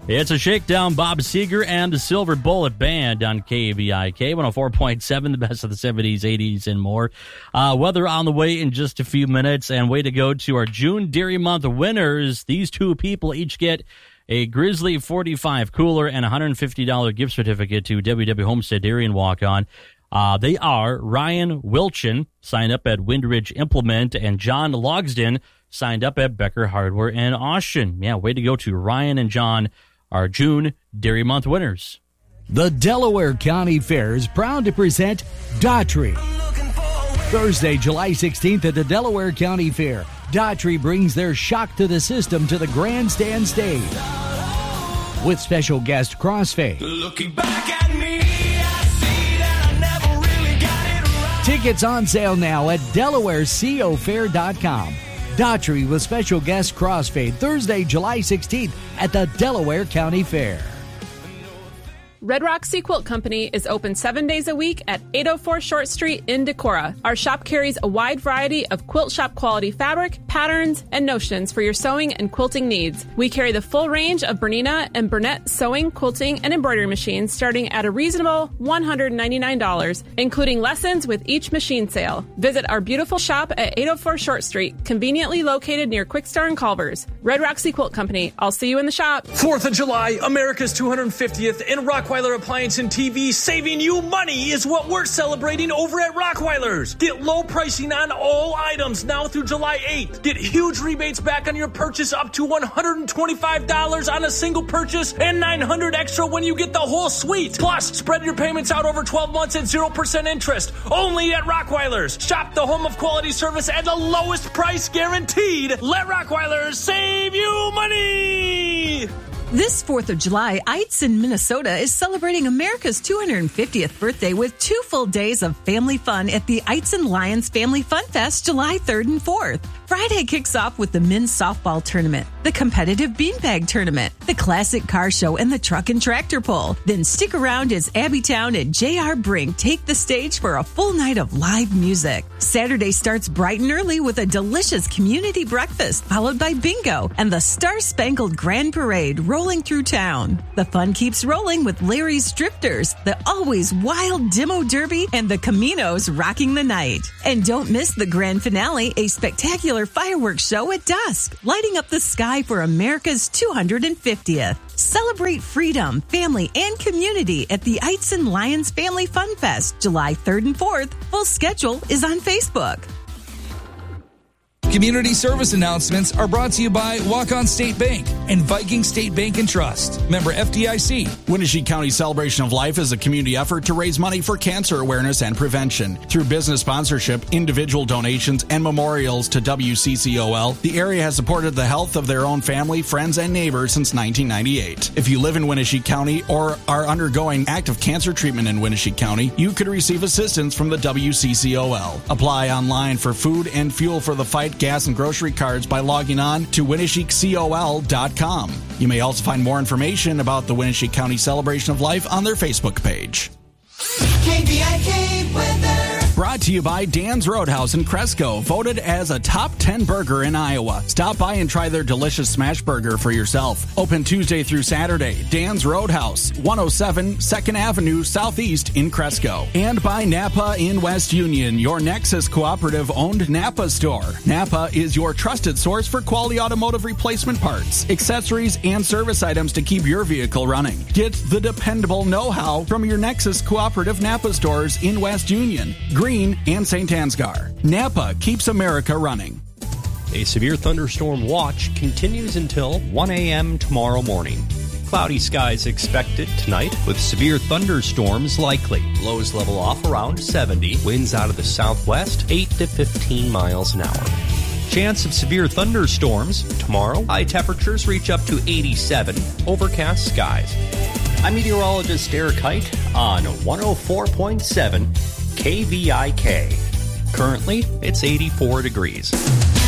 It's a shakedown. Bob Seger and the Silver Bullet Band on KVIK 104.7, the best of the 70s, 80s, and more. Weather on the way in just a few minutes, and way to go to our June Dairy Month winners. These two people each get a Grizzly 45 cooler and a $150 gift certificate to WW Homestead Dairy and Walk On. They are Ryan Wilchin, signed up at Windridge Implement, and John Logsden, signed up at Becker Hardware in Austin. Yeah, way to go to Ryan and John, our June Dairy Month winners. The Delaware County Fair is proud to present Daughtry. Thursday, July 16th at the Delaware County Fair, Daughtry brings their shock to the system to the grandstand stage. With special guest Crossfade. Looking back at me, I see that I never really got it right. Tickets on sale now at DelawareCoFair.com. Daughtry with special guest Crossfade, Thursday, July 16th at the Delaware County Fair. Red Rock Sea Quilt Company is open 7 days a week at 804 Short Street in Decorah. Our shop carries a wide variety of quilt shop quality fabric, patterns, and notions for your sewing and quilting needs. We carry the full range of Bernina and Burnett sewing, quilting, and embroidery machines starting at a reasonable $199, including lessons with each machine sale. Visit our beautiful shop at 804 Short Street, conveniently located near Quickstar and Culver's. Red Rock Sea Quilt Company. I'll see you in the shop. 4th of July, America's 250th, and Rockweiler Appliance and TV saving you money is what we're celebrating over at Rockweiler's. Get low pricing on all items now through July 8th. Get huge rebates back on your purchase up to $125 on a single purchase and $900 extra when you get the whole suite. Plus, spread your payments out over 12 months at 0% interest. Only at Rockweiler's. Shop the home of quality service at the lowest price guaranteed. Let Rockweiler's save you money. This 4th of July, Eitzen, Minnesota is celebrating America's 250th birthday with 2 full days of family fun at the Eitzen Lions Family Fun Fest July 3rd and 4th. Friday kicks off with the men's softball tournament, the competitive beanbag tournament, the classic car show, and the truck and tractor pull. Then stick around as Abbeytown and J.R. Brink take the stage for a full night of live music. Saturday starts bright and early with a delicious community breakfast, followed by bingo and the Star-Spangled Grand Parade rolling through town. The fun keeps rolling with Larry's Drifters, the always wild Demo Derby, and the Caminos rocking the night. And don't miss the grand finale, a spectacular fireworks show at dusk, lighting up the sky for America's 250th. Celebrate freedom, family, and community at the Eitzen Lions Family Fun Fest, July 3rd and 4th. Full schedule is on Facebook. Community service announcements are brought to you by Walk-On State Bank and Viking State Bank and Trust. Member FDIC. Winnebago County Celebration of Life is a community effort to raise money for cancer awareness and prevention. Through business sponsorship, individual donations, and memorials to WCCOL, the area has supported the health of their own family, friends, and neighbors since 1998. If you live in Winnebago County or are undergoing active cancer treatment in Winnebago County, you could receive assistance from the WCCOL. Apply online for food and fuel for the fight, gas, and grocery cards by logging on to WinnebagoCOL.com. You may also find more information about the Winnebago County Celebration of Life on their Facebook page. KVIK weather. Brought to you by Dan's Roadhouse in Cresco, voted as a top 10 burger in Iowa. Stop by and try their delicious smash burger for yourself. Open Tuesday through Saturday. Dan's Roadhouse, 107 2nd Avenue Southeast in Cresco. And by Napa in West Union, your Nexus Cooperative-owned Napa store. Napa is your trusted source for quality automotive replacement parts, accessories, and service items to keep your vehicle running. Get the dependable know-how from your Nexus Cooperative Napa stores in West Union, Green, and St. Ansgar. Napa keeps America running. A severe thunderstorm watch continues until 1 a.m. tomorrow morning. Cloudy skies expected tonight with severe thunderstorms likely. Lows level off around 70. Winds out of the southwest 8 to 15 miles an hour. Chance of severe thunderstorms tomorrow. High temperatures reach up to 87. Overcast skies. I'm meteorologist Eric Height on 104.7 KVIK. Currently, it's 84 degrees.